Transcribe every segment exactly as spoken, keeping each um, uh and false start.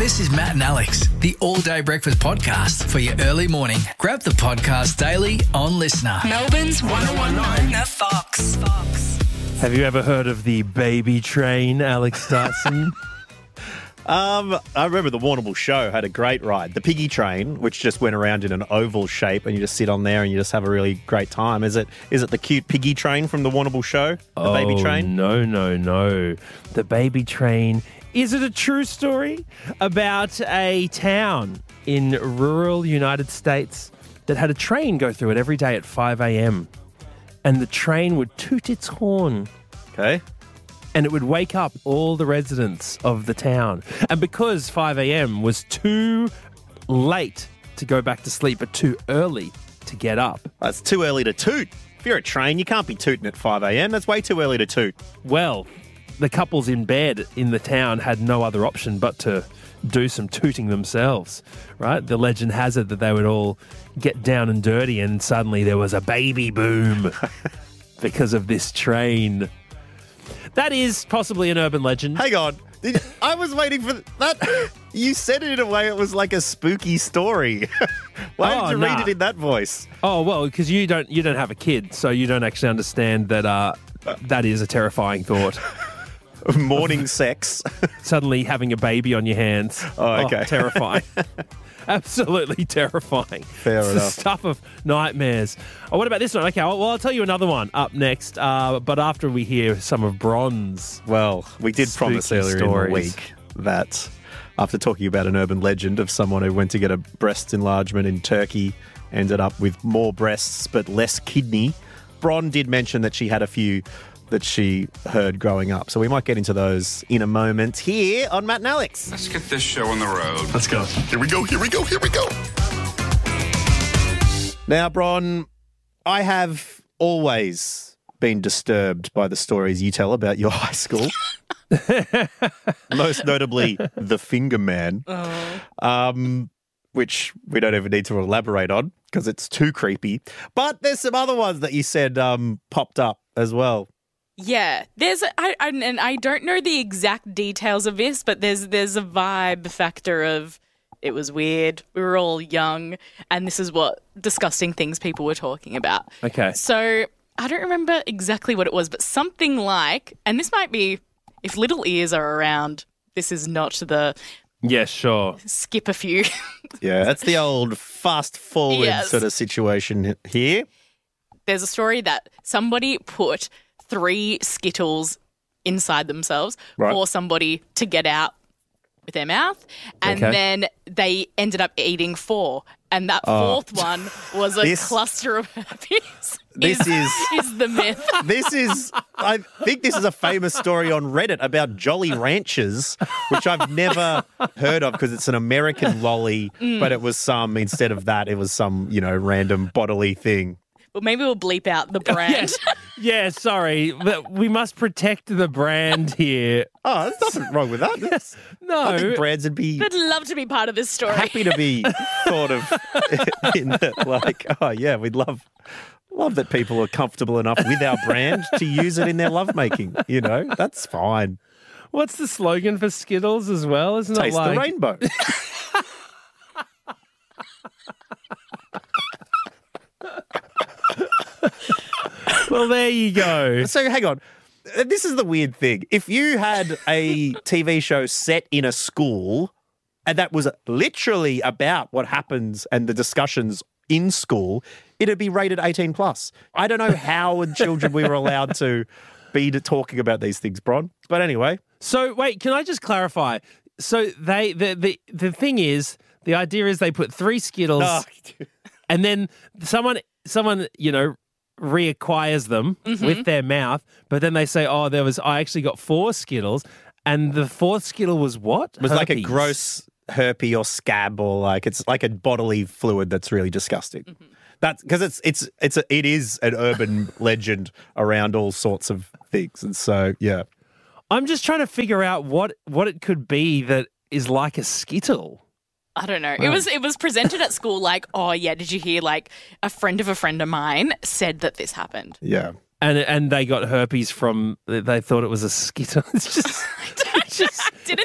This is Matt and Alex, the all-day breakfast podcast for your early morning. Grab the podcast daily on Listener. Melbourne's one oh one point nine, The Fox. Fox. Have you ever heard of the baby train, Alex Dyson? Um, I remember the Warrnambool show had a great ride. The piggy train, which just went around in an oval shape and you just sit on there and you just have a really great time. Is it is it the cute piggy train from the Warrnambool show? The oh, baby train? No, no, no. The baby train. Is it a true story about a town in rural United States that had a train go through it every day at five a.m. and the train would toot its horn? Okay. And it would wake up all the residents of the town. And because five a.m. was too late to go back to sleep, but too early to get up. That's too early to toot. If you're a train, you can't be tooting at five a.m. That's way too early to toot. Well, the couples in bed in the town had no other option but to do some tooting themselves, right? The legend has it that they would all get down and dirty and suddenly there was a baby boom because of this train. That is possibly an urban legend. Hang on. Did, I was waiting for that. You said it in a way it was like a spooky story. Why Oh, did you nah. read it in that voice? Oh, well, because you don't you don't have a kid, so you don't actually understand that uh, that is a terrifying thought. Morning sex. Suddenly having a baby on your hands. Oh, okay. Terrifying. Absolutely terrifying. Fair it's enough. the stuff of nightmares. Oh, what about this one? Okay, well, I'll tell you another one up next, uh, but after we hear some of Bron's. Well, we did promise Spooky earlier stories. in the week that after talking about an urban legend of someone who went to get a breast enlargement in Turkey, ended up with more breasts but less kidney, Bron did mention that she had a few that she heard growing up. So we might get into those in a moment here on Matt and Alex. Let's get this show on the road. Let's go. Here we go, here we go, here we go. Now, Bron, I have always been disturbed by the stories you tell about your high school. Most notably, the Finger Man, um, which we don't even need to elaborate on because it's too creepy. But there's some other ones that you said um, popped up as well. Yeah, there's a, I, I, and I don't know the exact details of this, but there's there's a vibe factor of it was weird. We were all young, and this is what disgusting things people were talking about. Okay. So I don't remember exactly what it was, but something like, and this might be if little ears are around. This is not the Yeah, sure. skip a few. Yeah, that's the old fast forward Yes. sort of situation here. There's a story that somebody put three Skittles inside themselves Right. for somebody to get out with their mouth, and Okay. then they ended up eating four, and that fourth one was a This- cluster of herpes. This is- is the myth. This is, I think this is a famous story on Reddit about Jolly Ranchers, which I've never heard of because it's an American lolly, but it was some, instead of that, it was some, you know, random bodily thing. Well, maybe we'll bleep out the brand. Yes. Yeah, sorry, but we must protect the brand here. Oh, there's nothing wrong with that. That's- No. I think brands would be I'd love to be part of this story. happy to be thought of in the, like, oh, yeah, we'd love love that people are comfortable enough with our brand to use it in their lovemaking. You know, that's fine. What's the slogan for Skittles as well? Isn't Taste it like the rainbow. Well, there you go. So hang on. Uh, This is the weird thing. If you had a T V show set in a school and that was literally about what happens and the discussions in school, it'd be rated eighteen plus. I don't know how with children we were allowed to be to talking about these things, Bron. But anyway, So wait, can I just clarify? So they the the, the thing is, the idea is they put three Skittles Oh, and then someone someone, you know, reacquires them with their mouth, but then they say, oh, there was I actually got four Skittles, and the fourth Skittle was what? it was like a Herpes. gross herpes or scab, or like it's like a bodily fluid that's really disgusting. That's because it's it's it's a, it is an urban legend around all sorts of things, and so yeah. I'm just trying to figure out what what it could be that is like a Skittle. I don't know. It was it was presented at school like, oh yeah, did you hear like a friend of a friend of mine said that this happened. Yeah. And and they got herpes from, they thought it was a Skittle. It's just, it's just I didn't think it's that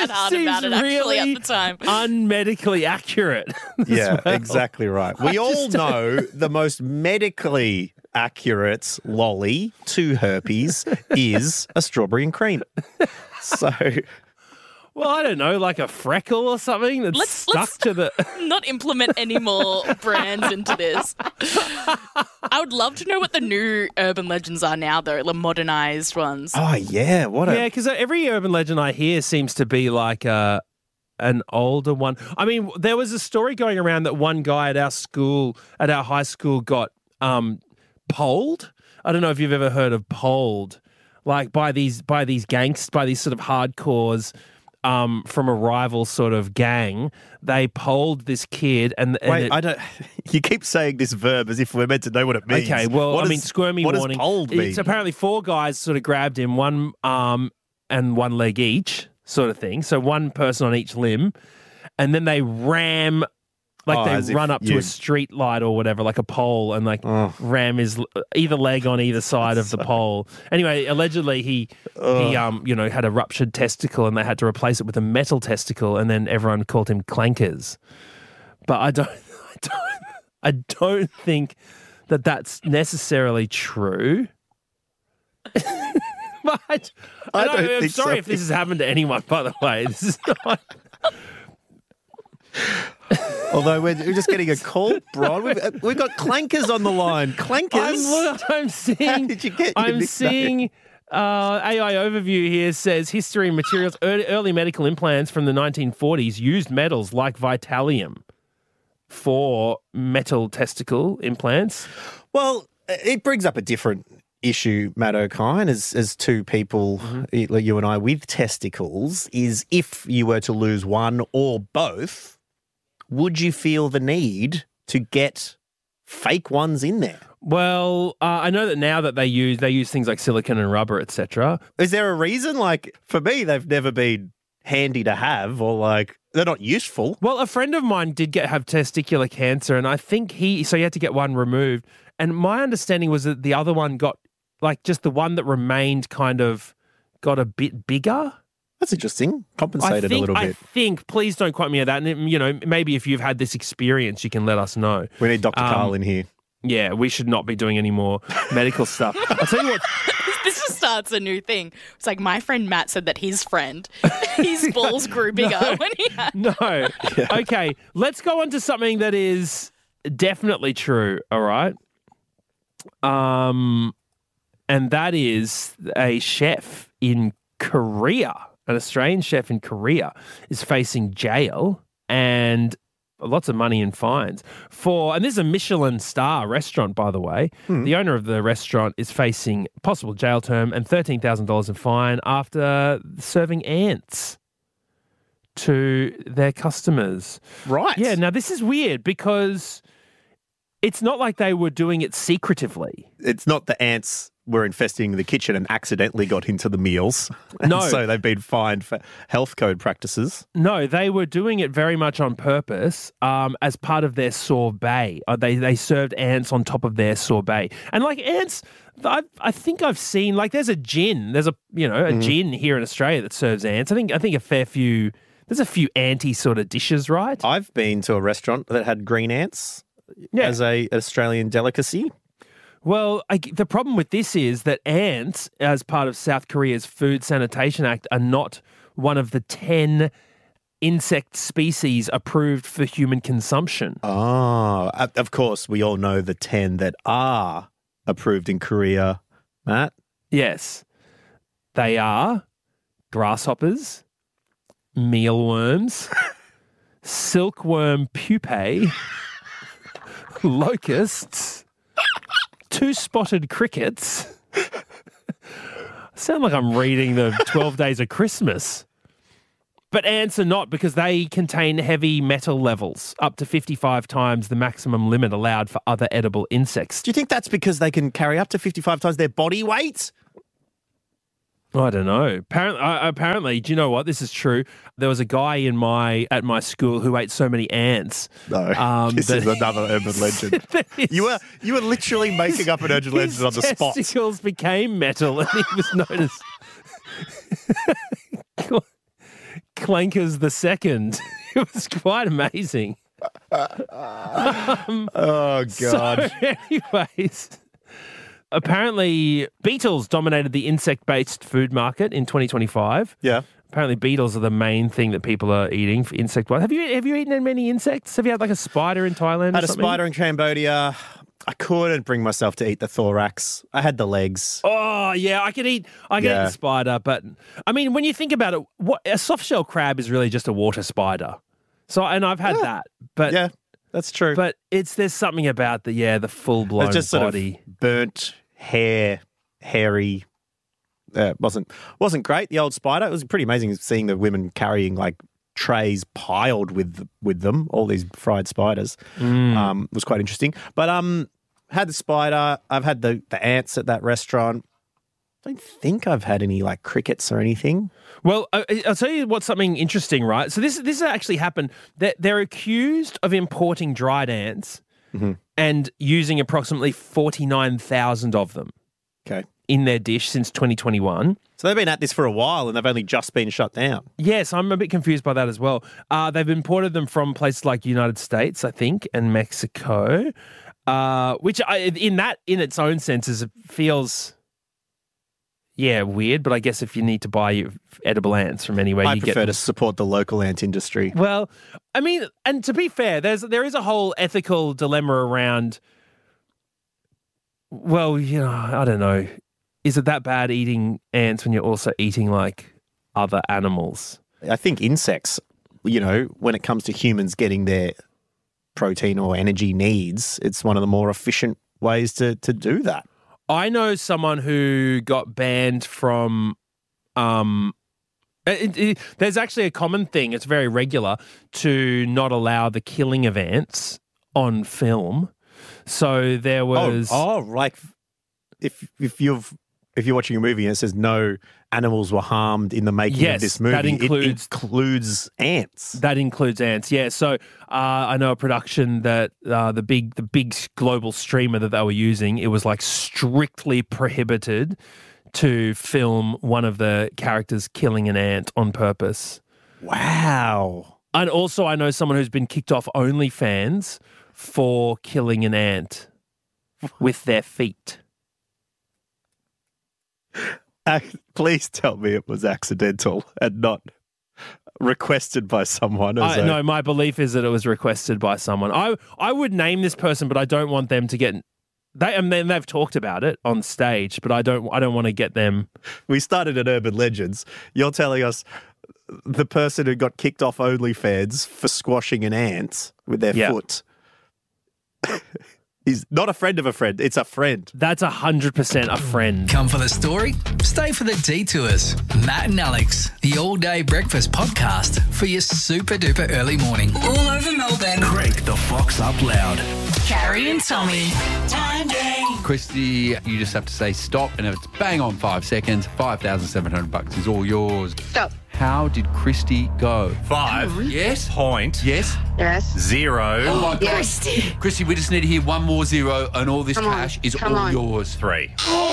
that hard about it actually really at the time. unmedically accurate. as Yeah, well. exactly right. We all know the most medically accurate lolly to herpes is a strawberry and cream. So, Oh, Well, I don't know, like a freckle or something that's Let's- stuck let's- to the. Not implement any more brands into this. I would love to know what the new urban legends are now, though, the modernized ones. oh yeah, what a Yeah, because every urban legend I hear seems to be like a, an older one. I mean, there was a story going around that one guy at our school, at our high school, got um, polled. I don't know if you've ever heard of polled, like by these by these gangs, by these sort of hardcores. Um, from a rival sort of gang, they polled this kid, and, and Wait, it- I don't. You keep saying this verb as if we're meant to know what it means. Okay, well, What I does- mean, squirmy what warning. Does polled mean? It's apparently four guys sort of grabbed him, one arm and one leg each, sort of thing. So one person on each limb, and then they ram, like Oh, as they if run up to you- a street light or whatever, like a pole, and like Oh. ram his either leg on either side of the pole. Anyway, allegedly he he um you know had a ruptured testicle, and they had to replace it with a metal testicle, and then everyone called him Clankers. But I don't, I don't, I don't think that that's necessarily true. but I, I don't, don't I'm think sorry so. if this has happened to anyone, by the way. This is not. Although we're, we're just getting a call, Bron. We've, uh, we've got clankers on the line. Clankers. I'm, look, I'm seeing. How did you get your I'm nickname? seeing. Uh, A I overview here says history and materials. Early, early medical implants from the nineteen forties used metals like Vitalium for metal testicle implants. Well, it brings up a different issue, Matt O'Kine, as, as two people, Mm-hmm. like you and I, with testicles, is if you were to lose one or both, would you feel the need to get fake ones in there? Well, uh, I know that now that they use they use things like silicone and rubber, et cetera. Is there a reason? Like, for me, they've never been handy to have, or like, they're not useful. Well, a friend of mine did get have testicular cancer, and I think he so he had to get one removed. And my understanding was that the other one got like just the one that remained kind of got a bit bigger. That's interesting. I Compensated think, a little I bit. think, please don't quote me on that. And, you know, maybe if you've had this experience, you can let us know. We need Doctor Um, Carl in here. Yeah, we should not be doing any more medical stuff. I'll tell you what. This just starts a new thing. It's like my friend Matt said that his friend, his balls grew bigger when he had. No. Okay, let's go on to something that is definitely true, all right? Um, and that is a chef in Korea, an Australian chef in Korea, is facing jail and lots of money in fines for, and this is a Michelin star restaurant, by the way. The owner of the restaurant is facing possible jail term and thirteen thousand dollars in fine after serving ants to their customers. Right. Yeah, now this is weird because it's not like they were doing it secretively. It's not the ants were infesting the kitchen and accidentally got into the meals. And No. so they've been fined for health code practices. No, they were doing it very much on purpose um, as part of their sorbet. Uh, they they served ants on top of their sorbet, and like ants, I I think I've seen like there's a gin, there's a you know a gin here in Australia that serves ants. I think I think a fair few. There's a few anti sort of dishes, right? I've been to a restaurant that had green ants Yeah. as a Australian delicacy. Well, I, the problem with this is that ants, as part of South Korea's Food Sanitation Act, are not one of the ten insect species approved for human consumption. Oh, of course, we all know the ten that are approved in Korea, Matt. Yes. They are grasshoppers, mealworms, silkworm pupae, locusts, two-spotted crickets. I sound like I'm reading the twelve Days of Christmas. But ants are not because they contain heavy metal levels, up to fifty-five times the maximum limit allowed for other edible insects. Do you think that's because they can carry up to fifty-five times their body weight? I don't know. Apparently, uh, apparently, do you know what? This is true. There was a guy in my at my school who ate so many ants. No, Um, this that- is another urban legend. that his- You were you were literally making up an urban his legend on the spot. testicles became metal, and he was known as clankers the second. It was quite amazing. um, Oh, God. So, anyways, apparently beetles dominated the insect-based food market in twenty twenty-five. Yeah. Apparently beetles are the main thing that people are eating for insect-wise. Have you have you eaten many insects? Have you had like a spider in Thailand or Had a something? spider in Cambodia. I couldn't bring myself to eat the thorax. I had the legs. Oh, yeah, I could eat I could eat Yeah. the spider, but I mean, when you think about it, what a soft-shell crab is really just a water spider. So, and I've had that, but Yeah, that's true. but it's there's something about the yeah the full-blown It's just sort body. of burnt hair, hairy. Uh, wasn't wasn't great. The old spider. It was pretty amazing seeing the women carrying like trays piled with with them. All these fried spiders. Mm. Um, was quite interesting. But um, had the spider. I've had the the ants at that restaurant. I don't think I've had any like crickets or anything. Well, I- I'll tell you what's something interesting, right? So this this actually happened. They're, they're accused of importing dried ants Mm-hmm. and using approximately forty-nine thousand of them Okay. in their dish since twenty twenty-one. So they've been at this for a while and they've only just been shut down. Yes, I'm a bit confused by that as well. Uh, they've imported them from places like United States, I think, and Mexico, uh, which I, in that, in its own senses, feels, yeah, weird. But I guess if you need to buy your edible ants from anywhere, I you prefer get to support the local ant industry. Well, I mean, and to be fair, there's there is a whole ethical dilemma around. Well, you know, I don't know. Is it that bad eating ants when you're also eating like other animals? I think insects, you know, when it comes to humans getting their protein or energy needs, it's one of the more efficient ways to to do that. I know someone who got banned from. Um, it, it, there's actually a common thing. It's very regular to not allow the killing of ants on film. So there was. Oh, oh, like if if you've if you're watching a movie and it says no animals were harmed in the making Yes, of this movie, that it includes- includes ants. That includes ants, yeah. So uh, I know a production that uh, the big the big global streamer that they were using, it was like strictly prohibited to film one of the characters killing an ant on purpose. Wow. And also I know someone who's been kicked off OnlyFans for killing an ant with their feet. Ac- Please tell me it was accidental and not requested by someone. as I, a- no, my belief is that it was requested by someone. I I would name this person, but I don't want them to get. They and then they've talked about it on stage, but I don't. I don't want to get them. We started at Urban Legends. You're telling us the person who got kicked off OnlyFans for squashing an ant with their Yeah. foot is not a friend of a friend. It's a friend. That's a hundred percent a friend. Come for the story? Stay for the detours. Matt and Alex, the All Day Breakfast podcast for your super duper early morning. All over Melbourne. Crank the Fox up loud. Carrie and Tommy. Time day. Christy, you just have to say stop, and if it's bang on five seconds, five thousand seven hundred bucks is all yours. Stop. How did Christy go? Five Yes. point Yes. Yes. zero Oh my God. Yes. Christy, we just need to hear one more zero, and all this Come on, cash is come all on. yours. three.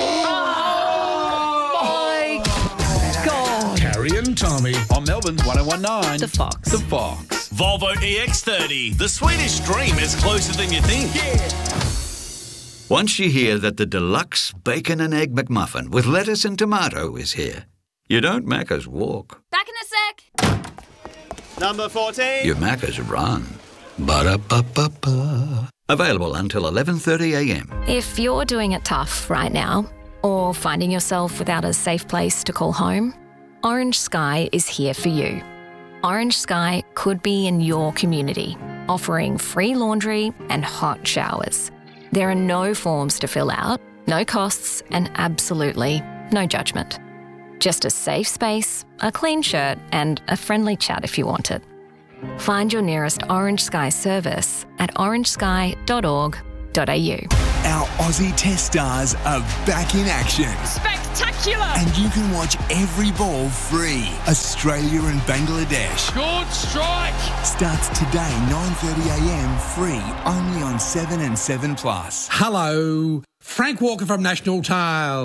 Carrie and Tommy. On Melbourne's one oh one nine. The Fox. The Fox. Volvo E X thirty. The Swedish dream is closer than you think. Once you hear that the deluxe bacon and egg McMuffin with lettuce and tomato is here, you don't Macca's walk. Back in a sec. Number fourteen. You Macca's run. Ba-da-ba-ba-ba. Available until eleven thirty a.m. If you're doing it tough right now, or finding yourself without a safe place to call home, Orange Sky is here for you. Orange Sky could be in your community, offering free laundry and hot showers. There are no forms to fill out, no costs, and absolutely no judgment. Just a safe space, a clean shirt, and a friendly chat if you want it. Find your nearest Orange Sky service at orange sky dot org dot a u. Our Aussie Test stars are back in action. Spectacular! And you can watch every ball free. Australia and Bangladesh. Good strike. Starts today, nine thirty a.m. free, only on seven and seven plus. Hello, Frank Walker from National Tiles.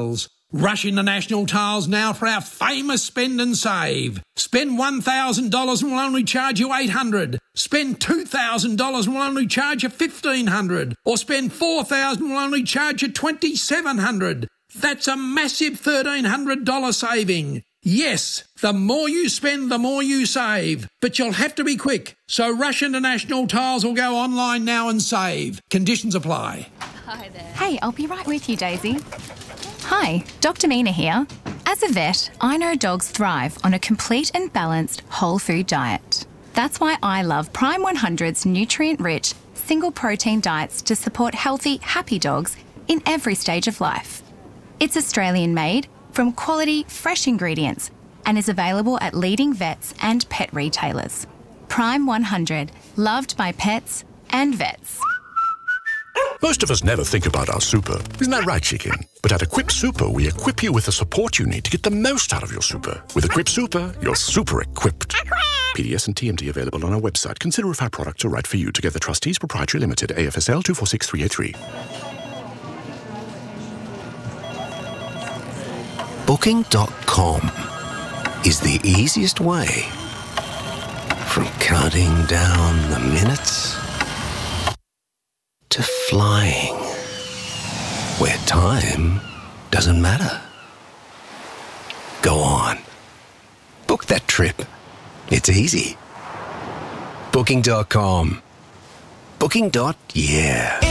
Rush into National Tiles now for our famous spend and save. Spend one thousand dollars and we'll only charge you eight hundred dollars. Spend two thousand dollars and we'll only charge you fifteen hundred dollars. Or spend four thousand dollars and we'll only charge you twenty-seven hundred dollars. That's a massive one thousand three hundred dollars saving. Yes, the more you spend, the more you save. But you'll have to be quick. So rush into National Tiles or go online now and save. Conditions apply. Hi there. Hey, I'll be right with you, Daisy. Hi, Doctor Mina here. As a vet, I know dogs thrive on a complete and balanced whole food diet. That's why I love Prime one hundred's nutrient-rich, single-protein diets to support healthy, happy dogs in every stage of life. It's Australian-made, from quality, fresh ingredients, and is available at leading vets and pet retailers. Prime one hundred, loved by pets and vets. Most of us never think about our super. Isn't that right, chicken? But at Equip Super, we equip you with the support you need to get the most out of your super. With Equip Super, you're super equipped. P D S and T M T available on our website. Consider if our products are right for you. Together Trustees Proprietary Limited, A F S L two four six three eight three. Booking dot com is the easiest way from counting down the minutes to flying, where time doesn't matter. Go on. Book that trip. It's easy. Booking dot com. Booking. Yeah.